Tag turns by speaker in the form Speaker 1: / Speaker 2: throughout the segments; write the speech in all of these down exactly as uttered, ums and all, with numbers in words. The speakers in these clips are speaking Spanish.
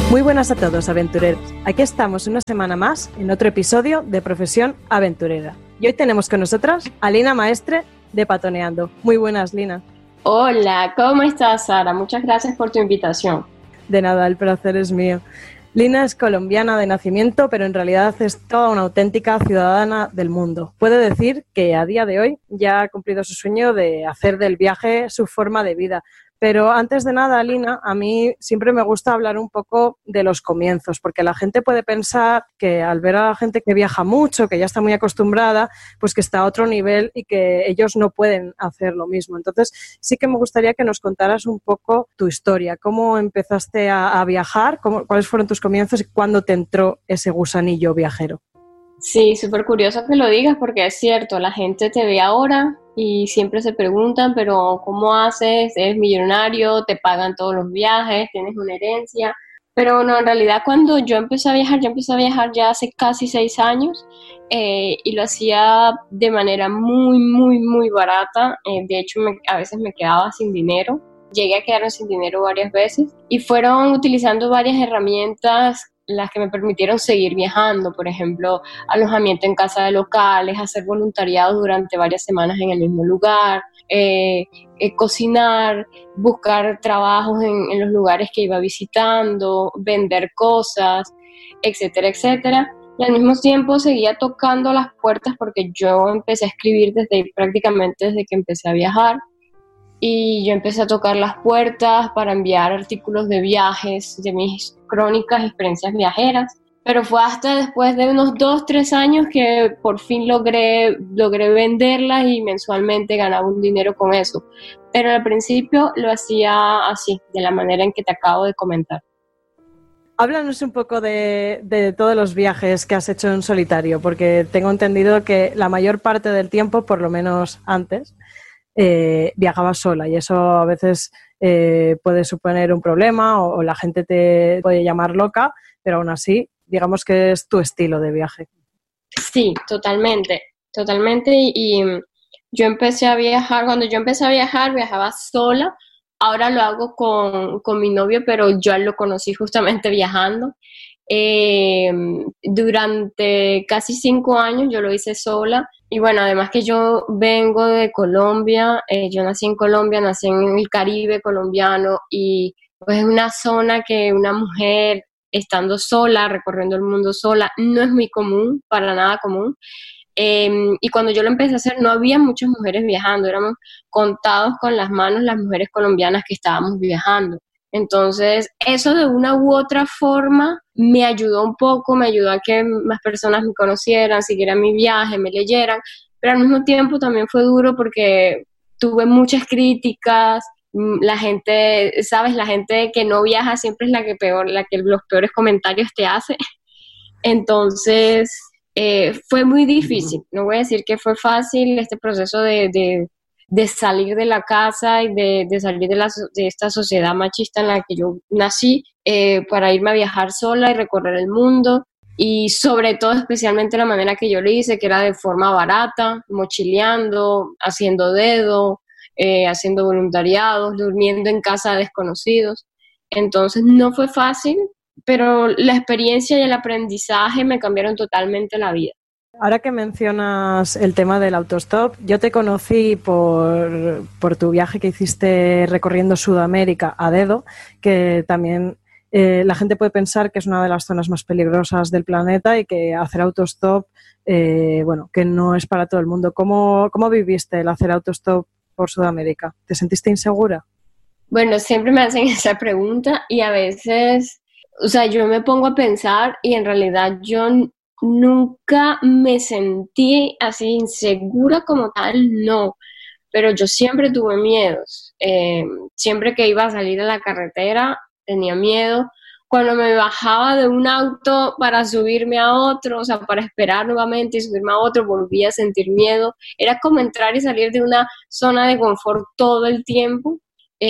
Speaker 1: Muy buenas a todos, aventureros. Aquí estamos una semana más en otro episodio de Profesión Aventurera. Y hoy tenemos con nosotras a Lina Maestre de Patoneando. Muy buenas, Lina.
Speaker 2: Hola, ¿cómo estás, Sara? Muchas gracias por tu invitación.
Speaker 1: De nada, el placer es mío. Lina es colombiana de nacimiento, pero en realidad es toda una auténtica ciudadana del mundo. Puede decir que a día de hoy ya ha cumplido su sueño de hacer del viaje su forma de vida. Pero antes de nada, Lina, a mí siempre me gusta hablar un poco de los comienzos, porque la gente puede pensar que al ver a la gente que viaja mucho, que ya está muy acostumbrada, pues que está a otro nivel y que ellos no pueden hacer lo mismo. Entonces, sí que me gustaría que nos contaras un poco tu historia, cómo empezaste a, a viajar, cómo, cuáles fueron tus comienzos y cuándo te entró ese gusanillo viajero.
Speaker 2: Sí, súper curioso que lo digas porque es cierto, la gente te ve ahora y siempre se preguntan, pero ¿cómo haces? ¿Eres millonario? ¿Te pagan todos los viajes? ¿Tienes una herencia? Pero no, en realidad cuando yo empecé a viajar, yo empecé a viajar ya hace casi seis años eh, y lo hacía de manera muy, muy, muy barata. Eh, de hecho, me, a veces me quedaba sin dinero. Llegué a quedarme sin dinero varias veces y fueron utilizando varias herramientas las que me permitieron seguir viajando, por ejemplo, alojamiento en casa de locales, hacer voluntariado durante varias semanas en el mismo lugar, eh, eh, cocinar, buscar trabajos en, en los lugares que iba visitando, vender cosas, etcétera, etcétera. Y al mismo tiempo seguía tocando las puertas porque yo empecé a escribir desde prácticamente desde que empecé a viajar. Y yo empecé a tocar las puertas para enviar artículos de viajes, de mis crónicas, experiencias viajeras. Pero fue hasta después de unos dos, tres años que por fin logré, logré venderlas y mensualmente ganaba un dinero con eso. Pero al principio lo hacía así, de la manera en que te acabo de comentar.
Speaker 1: Háblanos un poco de, de todos los viajes que has hecho en solitario, porque tengo entendido que la mayor parte del tiempo, por lo menos antes, Eh, viajabas sola y eso a veces eh, puede suponer un problema o, o la gente te puede llamar loca, pero aún así digamos que es tu estilo de viaje.
Speaker 2: Sí, totalmente, totalmente y, y yo empecé a viajar, cuando yo empecé a viajar viajaba sola, ahora lo hago con, con mi novio, pero yo lo conocí justamente viajando. Eh, durante casi cinco años yo lo hice sola y bueno, además que yo vengo de Colombia, eh, yo nací en Colombia, nací en el Caribe colombiano y pues es una zona que una mujer estando sola, recorriendo el mundo sola, no es muy común, para nada común. Eh, y cuando yo lo empecé a hacer no había muchas mujeres viajando, éramos contados con las manos las mujeres colombianas que estábamos viajando. Entonces, eso de una u otra forma me ayudó un poco, me ayudó a que más personas me conocieran, siguieran mi viaje, me leyeran, pero al mismo tiempo también fue duro porque tuve muchas críticas, la gente, sabes, la gente que no viaja siempre es la que peor, la que los peores comentarios te hace. Entonces, eh, fue muy difícil, no voy a decir que fue fácil este proceso de... de de salir de la casa y de, de salir de, la, de esta sociedad machista en la que yo nací eh, para irme a viajar sola y recorrer el mundo y sobre todo especialmente la manera que yo lo hice, que era de forma barata, mochileando, haciendo dedo, eh, haciendo voluntariados, durmiendo en casa de desconocidos. Entonces no fue fácil, pero la experiencia y el aprendizaje me cambiaron totalmente la vida.
Speaker 1: Ahora que mencionas el tema del autostop, yo te conocí por, por tu viaje que hiciste recorriendo Sudamérica a dedo, que también eh, la gente puede pensar que es una de las zonas más peligrosas del planeta y que hacer autostop, eh, bueno, que no es para todo el mundo. ¿Cómo, cómo viviste el hacer autostop por Sudamérica? ¿Te sentiste insegura?
Speaker 2: Bueno, siempre me hacen esa pregunta y a veces, o sea, yo me pongo a pensar y en realidad yo nunca me sentí así insegura como tal, no, pero yo siempre tuve miedos. Eh, siempre que iba a salir a la carretera tenía miedo. Cuando me bajaba de un auto para subirme a otro, o sea, para esperar nuevamente y subirme a otro, volvía a sentir miedo. Era como entrar y salir de una zona de confort todo el tiempo.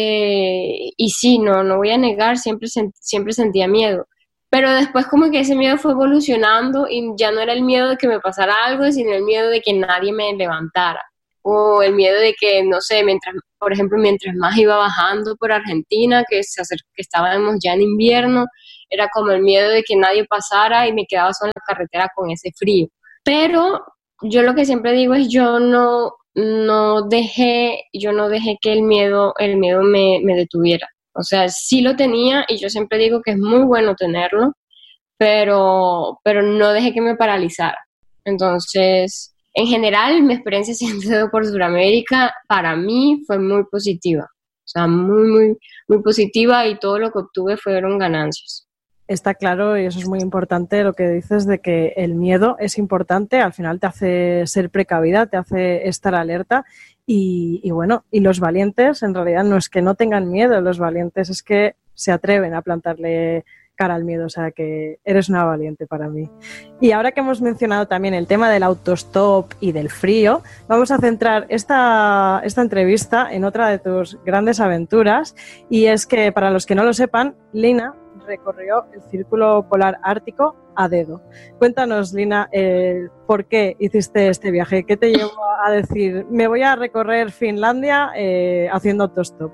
Speaker 2: Eh, y sí, no, no voy a negar, siempre, sent, siempre sentía miedo. Pero después como que ese miedo fue evolucionando y ya no era el miedo de que me pasara algo, sino el miedo de que nadie me levantara o el miedo de que, no sé, mientras, por ejemplo, mientras más iba bajando por Argentina, que, se acer- que estábamos ya en invierno, era como el miedo de que nadie pasara y me quedaba sola en la carretera con ese frío. Pero yo lo que siempre digo es yo no, no dejé, yo no dejé que el miedo, el miedo me, me detuviera. O sea, sí lo tenía y yo siempre digo que es muy bueno tenerlo, pero, pero no dejé que me paralizara. Entonces, en general, mi experiencia siendo por Sudamérica para mí fue muy positiva. O sea, muy, muy, muy positiva y todo lo que obtuve fueron ganancias.
Speaker 1: Está claro, y eso es muy importante lo que dices de que el miedo es importante, al final te hace ser precavida, te hace estar alerta y, y bueno, y los valientes en realidad no es que no tengan miedo, los valientes es que se atreven a plantarle cara al miedo, o sea que eres una valiente para mí. Y ahora que hemos mencionado también el tema del autostop y del frío, vamos a centrar esta, esta entrevista en otra de tus grandes aventuras, y es que para los que no lo sepan, Lina recorrió el Círculo Polar Ártico a dedo. Cuéntanos, Lina, eh, ¿por qué hiciste este viaje? ¿Qué te llevó a decir, me voy a recorrer Finlandia eh, haciendo autostop?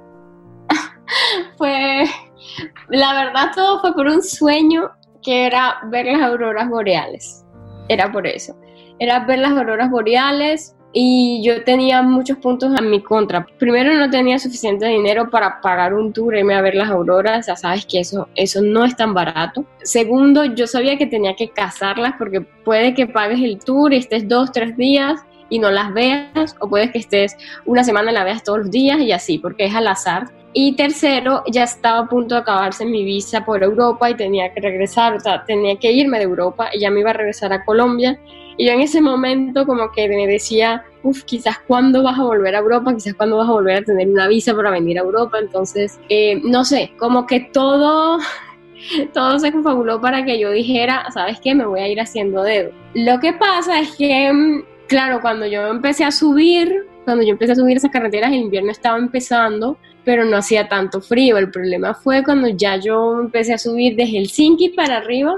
Speaker 2: Fue, la verdad, todo fue por un sueño que era ver las auroras boreales. Era por eso. Era ver las auroras boreales y yo tenía muchos puntos a mi contra. Primero, no tenía suficiente dinero para pagar un tour y irme a ver las auroras. Ya sabes que eso, eso no es tan barato. Segundo, yo sabía que tenía que cazarlas porque puede que pagues el tour y estés dos, tres días y no las veas, o puedes que estés una semana y la veas todos los días y así, porque es al azar. Y tercero, ya estaba a punto de acabarse mi visa por Europa y tenía que regresar, o sea, tenía que irme de Europa y ya me iba a regresar a Colombia. Y yo en ese momento como que me decía, uff, quizás cuándo vas a volver a Europa, quizás cuándo vas a volver a tener una visa para venir a Europa. Entonces, eh, no sé, como que todo... todo se confabuló para que yo dijera, ¿sabes qué? Me voy a ir haciendo dedo. Lo que pasa es que, claro, cuando yo empecé a subir, cuando yo empecé a subir esas carreteras, el invierno estaba empezando, pero no hacía tanto frío. El problema fue cuando ya yo empecé a subir de Helsinki para arriba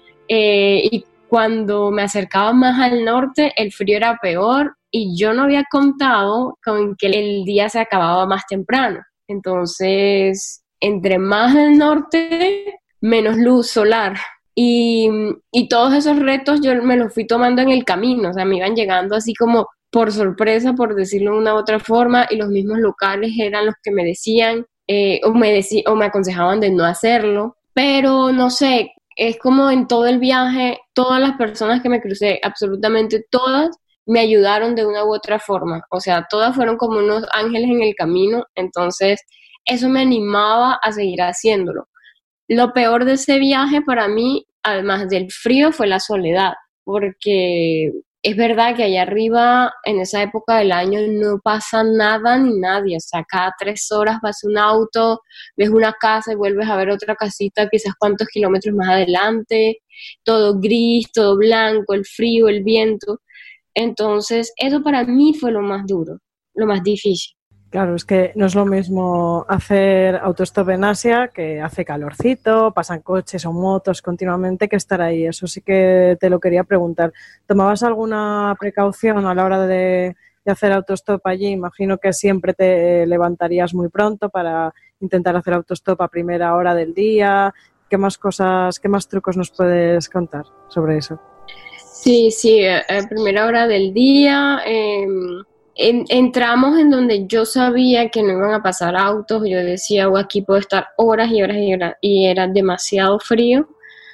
Speaker 2: eh, y cuando me acercaba más al norte, el frío era peor y yo no había contado con que el día se acababa más temprano. Entonces, entre más al norte, menos luz solar. Y, y todos esos retos yo me los fui tomando en el camino, o sea, me iban llegando así como por sorpresa, por decirlo de una u otra forma, y los mismos locales eran los que me decían eh, o, me decí, o me aconsejaban de no hacerlo. Pero no sé, es como en todo el viaje, todas las personas que me crucé, absolutamente todas, me ayudaron de una u otra forma. O sea, todas fueron como unos ángeles en el camino, entonces eso me animaba a seguir haciéndolo. Lo peor de ese viaje para mí, además del frío, fue la soledad, porque es verdad que allá arriba, en esa época del año, no pasa nada ni nadie. O sea, cada tres horas vas un auto, ves una casa y vuelves a ver otra casita quizás cuantos kilómetros más adelante, todo gris, todo blanco, el frío, el viento. Entonces, eso para mí fue lo más duro, lo más difícil.
Speaker 1: Claro, es que no es lo mismo hacer autostop en Asia, que hace calorcito, pasan coches o motos continuamente, que estar ahí. Eso sí que te lo quería preguntar. ¿Tomabas alguna precaución a la hora de, de hacer autostop allí? Imagino que siempre te levantarías muy pronto para intentar hacer autostop a primera hora del día. ¿Qué más cosas, qué más trucos nos puedes contar sobre eso?
Speaker 2: Sí, sí, a, a primera hora del día. Eh, en, entramos en donde yo sabía que no iban a pasar autos. Yo decía, oh, aquí puedo estar horas y horas y horas, y era demasiado frío.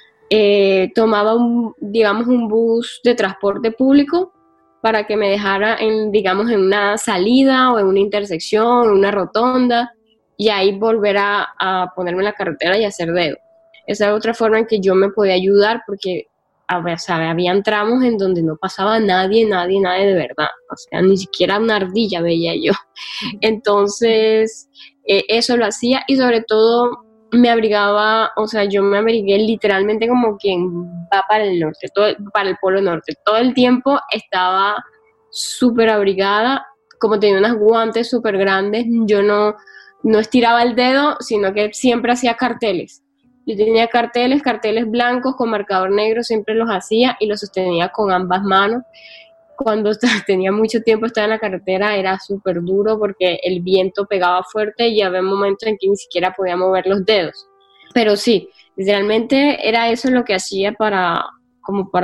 Speaker 2: Eh, tomaba un, digamos, un bus de transporte público para que me dejara en, digamos, en una salida o en una intersección, en una rotonda, y ahí volver a, a ponerme en la carretera y hacer dedo. Esa era otra forma en que yo me podía ayudar, porque a ver, o sea, habían tramos en donde no pasaba nadie, nadie, nadie de verdad. O sea, ni siquiera una ardilla veía yo. Entonces, eh, eso lo hacía, y sobre todo me abrigaba, o sea, yo me abrigué literalmente como quien va para el norte, todo, para el polo norte. Todo el tiempo estaba súper abrigada, como tenía unos guantes súper grandes, yo no, no estiraba el dedo, sino que siempre hacía carteles. Yo tenía carteles, carteles blancos con marcador negro, siempre los hacía y los sostenía con ambas manos. cuando tenía mucho tiempo estaba en la carretera era súper duro porque el viento pegaba fuerte y había momentos en que ni siquiera podía mover los dedos. Pero sí, realmente era eso lo que hacía para, como para